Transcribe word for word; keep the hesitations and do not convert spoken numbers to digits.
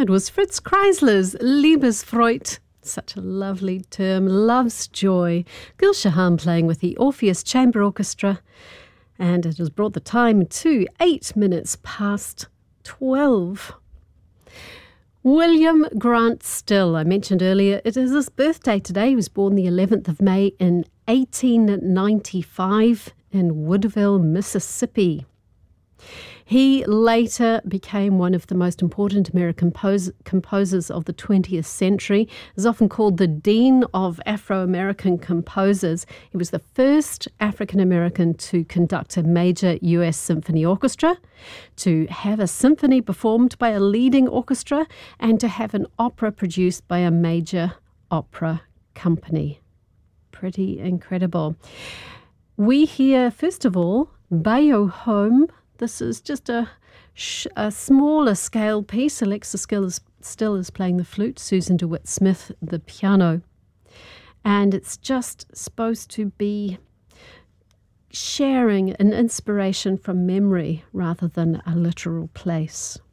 it was Fritz Kreisler's Liebesfreude. Such a lovely term, love's joy. Gil Shahan playing with the Orpheus Chamber Orchestra. And it has brought the time to eight minutes past twelve. William Grant Still, I mentioned earlier, it is his birthday today. He was born the eleventh of May in eighteen ninety-five in Woodville, Mississippi. He later became one of the most important American pos- composers of the twentieth century. He is often called the Dean of Afro-American composers. He was the first African-American to conduct a major U S symphony orchestra, to have a symphony performed by a leading orchestra, and to have an opera produced by a major opera company. Pretty incredible. We hear, first of all, Bayo Home. This is just a, sh- a smaller scale piece. Alexa Still is, Still is playing the flute, Susan DeWitt Smith the piano. And it's just supposed to be sharing an inspiration from memory rather than a literal place.